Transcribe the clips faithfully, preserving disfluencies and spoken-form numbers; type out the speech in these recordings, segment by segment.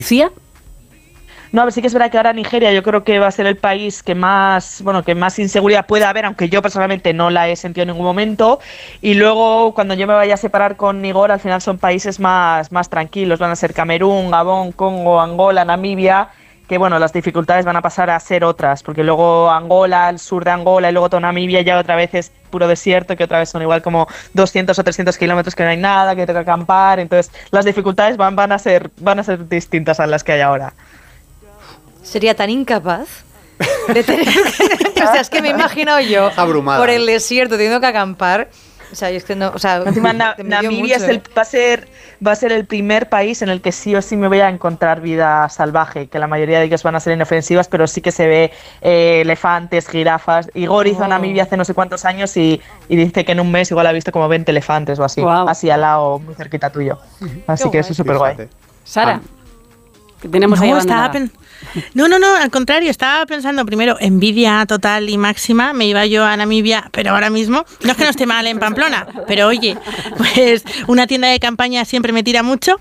¿Cía? No, a ver, sí que es verdad que ahora Nigeria yo creo que va a ser el país que más, bueno, que más inseguridad puede haber, aunque yo personalmente no la he sentido en ningún momento. Y luego, cuando yo me vaya a separar con Nigor, al final son países más, más tranquilos. Van a ser Camerún, Gabón, Congo, Angola, Namibia, que bueno, las dificultades van a pasar a ser otras, porque luego Angola, el sur de Angola y luego toda Namibia ya otra vez es puro desierto, que otra vez son igual como doscientos o trescientos kilómetros que no hay nada, que toca acampar. Entonces, las dificultades van, van, a ser, van a ser distintas a las que hay ahora. Sería tan incapaz de tener que... O sea, es que me imagino yo abrumada por el desierto teniendo que acampar. O sea, yo es que no... O sea, encima Na- Namibia es el, ¿eh? va, a ser, va a ser el primer país en el que sí o sí me voy a encontrar vida salvaje, que la mayoría de ellos van a ser inofensivas, pero sí que se ve eh, elefantes, jirafas. Igor hizo Oh. Namibia hace no sé cuántos años y, y dice que en un mes igual ha visto como veinte elefantes o así, Wow. así al lado, muy cerquita tuyo. Así Qué que eso es súper guay. Sara, que tenemos ahí No, estaba abandonada. pen- no, no, no, al contrario, estaba pensando primero, envidia total y máxima, me iba yo a Namibia, pero ahora mismo, no es que no esté mal en Pamplona, pero oye, pues una tienda de campaña siempre me tira mucho.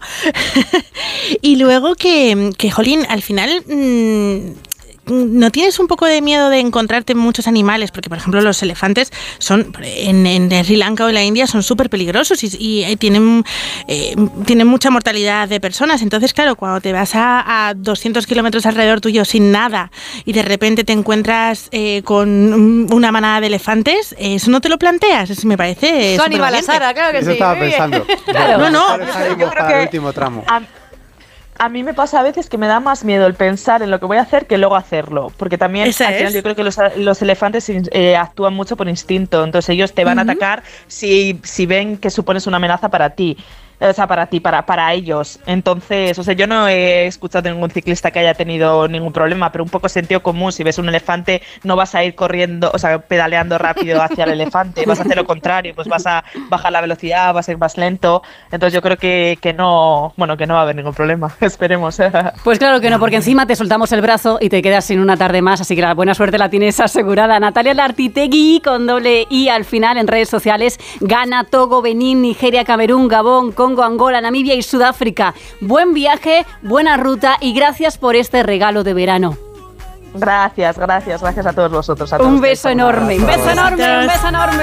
Y luego que, que, jolín, al final... Mmm, ¿no tienes un poco de miedo de encontrarte muchos animales? Porque, por ejemplo, los elefantes son en, en Sri Lanka o en la India son súper peligrosos y, y tienen, eh, tienen mucha mortalidad de personas. Entonces, claro, cuando te vas a, a doscientos kilómetros alrededor tuyo sin nada y de repente te encuentras eh, con una manada de elefantes, ¿eso no te lo planteas? Eso me parece Su animal a supervaliente. Sara, claro que Eso sí. estaba Muy bien. pensando. Claro. No, no. Ahora salimos Yo creo para que- el último tramo. A, a mí me pasa a veces que me da más miedo el pensar en lo que voy a hacer que luego hacerlo, porque también Esa al final es. yo creo que los, los elefantes eh, actúan mucho por instinto, entonces ellos te van a atacar si, si ven que supones una amenaza para ti. O sea, para ti, para, para ellos. Entonces, o sea, yo no he escuchado de ningún ciclista que haya tenido ningún problema, pero un poco sentido común. Si ves un elefante, no vas a ir corriendo, o sea, pedaleando rápido hacia el elefante, vas a hacer lo contrario, pues vas a bajar la velocidad, vas a ir más lento. Entonces yo creo que, que no, bueno, que no va a haber ningún problema. Esperemos. Pues claro que no, porque encima te soltamos el brazo y te quedas sin una tarde más, así que la buena suerte la tienes asegurada. Natalia Lartitegui, con doble I al final en redes sociales, Ghana, Togo, Benín, Nigeria, Camerún, Gabón, Congo, Angola, Namibia y Sudáfrica. Buen viaje, buena ruta y gracias por este regalo de verano. Gracias, gracias, gracias a todos vosotros. A todos Un beso ustedes. enorme, un beso enorme, un beso enorme.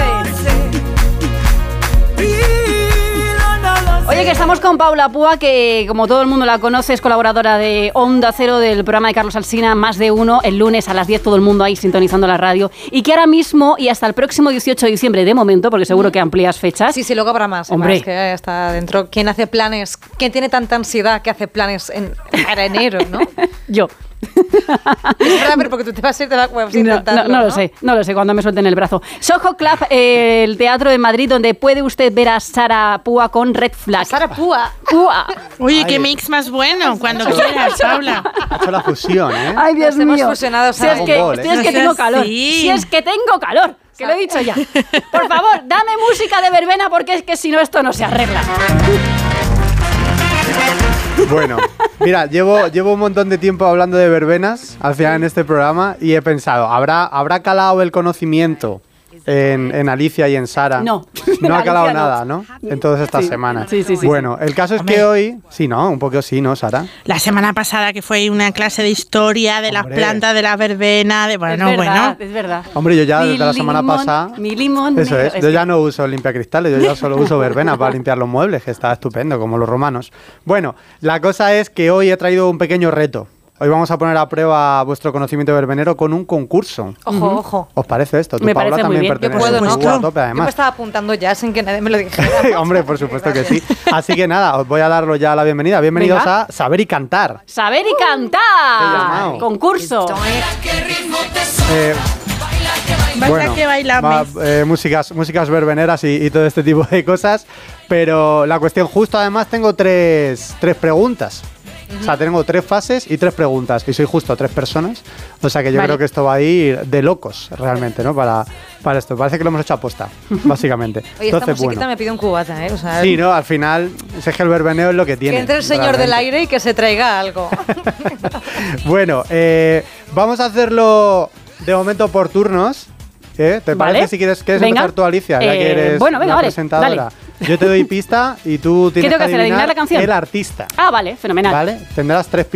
Oye, que estamos con Paula Púa, que como todo el mundo la conoce, es colaboradora de Onda Cero del programa de Carlos Alsina, Más de Uno, el lunes a las diez, todo el mundo ahí sintonizando la radio, y que ahora mismo y hasta el próximo dieciocho de diciembre, de momento, porque seguro que amplías fechas. Sí, sí, luego habrá más. Hombre. Más, que ya está dentro. ¿Quién hace planes? ¿Quién tiene tanta ansiedad que hace planes en, para enero, no? Yo. Es verdad, pero porque tú te vas a ir, te vas a No, intentarlo, no, no lo sé, no lo sé, cuando me suelten el brazo. Soho Club, eh, el teatro de Madrid, donde puede usted ver a Sara Púa con Red Flag. Sara Púa. Púa. Oye, Ay. qué mix más bueno, cuando quieras, Paula. Ha hecho la fusión, ¿eh? Ay, Dios Nos hemos mío. fusionado, si es, Sara. que, Dragon Ball, si es ¿eh? que tengo calor. Sí. Si es que tengo calor. Que lo he dicho ya. Por favor, dame música de verbena porque es que si no esto no se arregla. Bueno, mira, llevo, llevo un montón de tiempo hablando de verbenas al final en este programa y he pensado, ¿habrá, ¿habrá calado el conocimiento en, en Alicia y en Sara? No. No ha calado Alicia no. nada, ¿no? En todas estas Sí. semanas. Sí, sí, sí, Bueno, el caso es Hombre. que hoy... Sí, ¿no? Un poco sí, ¿no, Sara? La semana pasada que fue una clase de historia de las Hombre. plantas, de la verbena, de bueno, es verdad, bueno. es verdad. Hombre, yo ya Mi desde la semana limón, pasada... Mi limón. Eso negro. es, yo ya no uso limpiacristales, yo ya solo uso verbena para limpiar los muebles, que está estupendo, como los romanos. Bueno, la cosa es que hoy he traído un pequeño reto. Hoy vamos a poner a prueba vuestro conocimiento verbenero con un concurso. Ojo, ojo. ¿Os parece esto? Tú, Me Paula, parece muy también bien. Yo perteneces puedo, a ¿no? un grupo a tope, Yo me además. estaba apuntando ya sin que nadie me lo dijera. Hombre, por supuesto que sí. Así que nada, os voy a daros ya la bienvenida. Bienvenidos Venga. a Saber y Cantar. Saber y He cantar. llamado. Concurso. Eh, Baila bueno, que bailamos. va, eh, músicas, músicas verbeneras y, y todo este tipo de cosas. Pero la cuestión, justo además tengo tres, tres preguntas. O sea, tengo tres fases y tres preguntas. Y soy justo tres personas. O sea que yo Vale. creo que esto va a ir de locos realmente, ¿no? Para, para esto. Parece que lo hemos hecho aposta, básicamente. Oye, esta Entonces, musiquita bueno. me pide un cubata, ¿eh? O sea, Sí, ¿no? Al final, si es que el verbeneo es lo que tiene. que entre el señor realmente. del aire y que se traiga algo. Bueno, eh, vamos a hacerlo de momento por turnos. ¿eh? ¿Te Vale. parece si quieres, quieres Venga. empezar tú, Alicia? Ya Eh, que eres bueno, venga, la vale, presentadora. dale. Yo te doy pista y tú tienes tengo que hacer? adivinar ¿Adivinar la canción? el artista. Ah, vale, fenomenal. ¿Vale? Tendrás tres